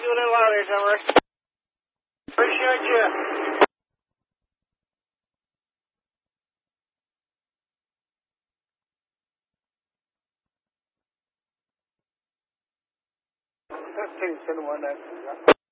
do a little louder, Summer. Appreciate you. That's 10 1.